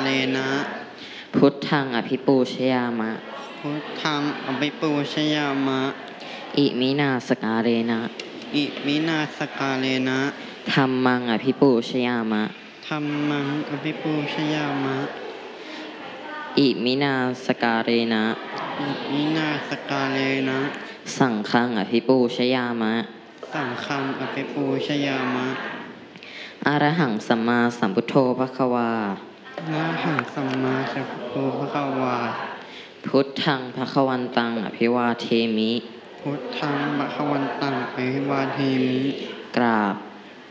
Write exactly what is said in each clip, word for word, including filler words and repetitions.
เลนะพุทธังอภิปูชยามะพุทธังอภิปูชยามะอิมินาสการเรนะอิมินาสการเลนะธัมมังอภิปูชยามะธัมมังอภิปูชยามะอิมินาสการเรนะอิมินาสการเลนะสังฆังอภิปูชยามะสังฆังอภิปูชยามะอรหังสัมมาสัมพุทโธภควาอรหังสัมมาสัมพุทโธภควาพุทธังภควันตังอภิวาเทมิพุทธังภควันตังอภิวาเทมิกราบ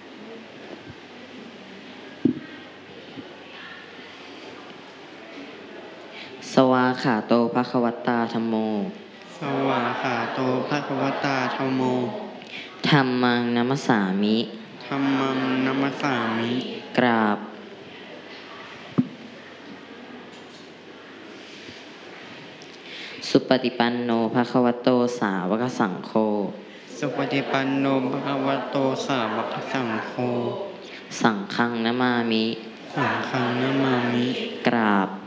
สวาขาโตภควตาธัมโมสวาขาโตภควตาธัมโมธัมมังนัมสสามิธัมมังนัมสสามิกราบสุปฏิปันโนภควโตสาวกสังโฆสุปฏิปันโนภควโตสาวกสังโฆสังฆังนะมามิสังฆังนะมามิกราบ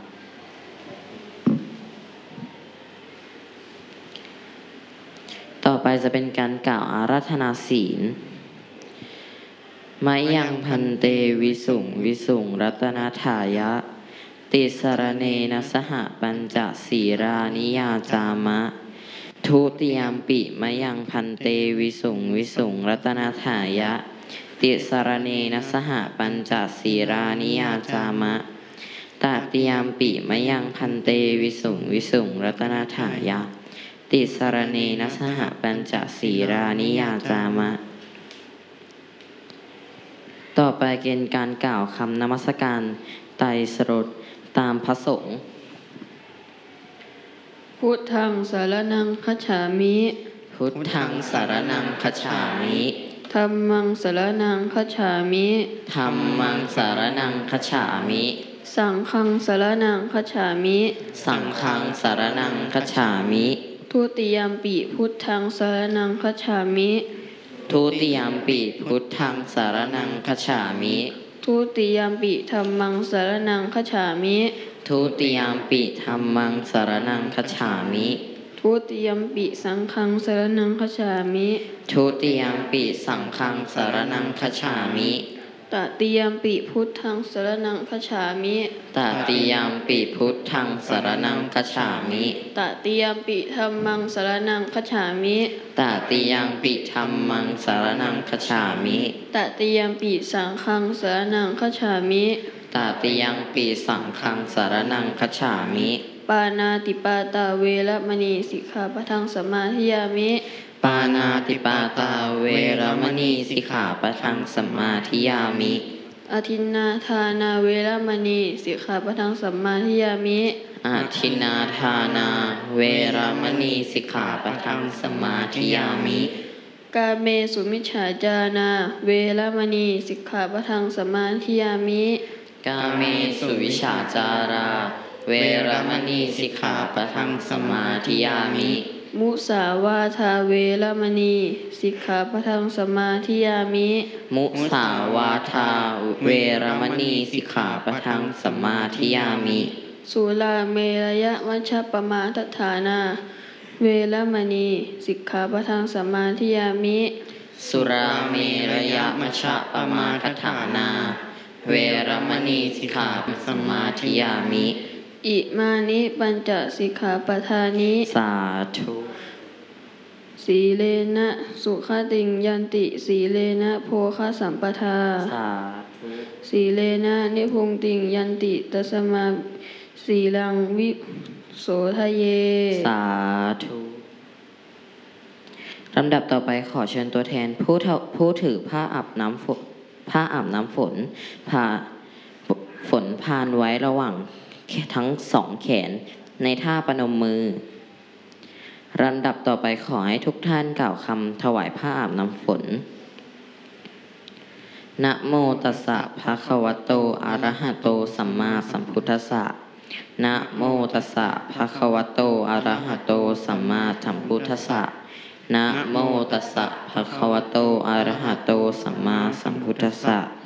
ต่อไปจะเป็นการกล่าวอาราธนาศีลมะยังพันเตวิสุงวิสุงรัตนาถายะติสรเนนะสหปัญจศีรานิยาจามะทุติยมปิมะยังพันเตวิสุงวิสุงรัตนาถายะติสรเนนะสหปัญจศีรานิยาจามะตติยมปิมะยังพันเตวิสุงวิสุงรัตนาถายะติสรเนนะสหปัญจศีรานิยาจามะต่อไปเกณฑ์การกล่าวคำนมัสการไตรสรณตามพระสงฆ์พุทธังสารนังคัจฉามิพุทธังสารนังคัจฉามิธัมมังสารนังคัจฉามิธัมมังสารนังคัจฉามิสังฆังสารนังคัจฉามิสังฆังสารนังคัจฉามิทุติยมปิพุทธังสารนังคัจฉามิทุติยมปิพุทธังสารนังคัจฉามิทุติยมปิธัมมังสารนังคัจฉามิทุติยมปิธัมมังสารนังคัจฉามิทุติยมปิสังฆังสารนังคัจฉามิทุติยมปิสังฆังสารนังคัจฉามิตติยมปิพุทธังสารนังคัจฉามิตติยมปิพุทธังสารนังคัจฉามิตติยมปิธัมมังสารนังคัจฉามิตติยมปิธัมมังสารนังคัจฉามิตติยมปิสังฆังสารนังคัจฉามิตติยมปิสังฆังสารนังคัจฉามิปานาติปาตาเวรมณีสิกขาปะทังสมาธิยามิปานาติปาตาเวรมณีสิกขาปะทังสมาธิยามิอทินนาทานาเวรมณีสิกขาปะทังสมาธิยามิอทินนาทานาเวรมณีสิกขาปะทังสมาธิยามิกาเมสุมิจฉาจานาเวรมณีสิกขาปะทังสมาธิยามิกาเมสุวิชชาจาราเวรมณีสิกขาปะทังสมาธิยามิมุสาวาทาเวรมณีสิกขาปะทังสมาธิยามิมุสาวาทาเวรมณีสิกขาปะทังสมาธิยามิสุราเมรยะมัชฌัปปมาทฐานาเวรมณีสิกขาปะทังสมาธิยามิสุราเมรยะมัชฌัปปมาทฐานาเวรมณีสิกขาปะทังสมาธิยามิอิมานิปัญจสิกขาปทานิสาธุสีเลนะสุขติงยันติสีเลนะโภคสัมปทาสาธุสีเลนะนิพุงติงยันติตัสมาสีลังวิโสทะเยสาธุลำดับต่อไปขอเชิญตัวแทนผู้ผู้ถือผ้าอาบน้ำฝนผ้าอาบน้ำฝนผ้าฝนพานไว้ระหว่างทั้งสองแขนในท่าประนมมือลำดับต่อไปขอให้ทุกท่านกล่าวคำถวายผ้าอาบน้ำฝนนะโมตัสสะภะคะวะโตอะระหะโตสัมมาสัมพุทธัสสะนะโมตัสสะภะคะวะโตอะระหะโตสัมมาสัมพุทธัสสะนะโมตัสสะภะคะวะโตอะระหะโตสัมมาสัมพุทธัสสะ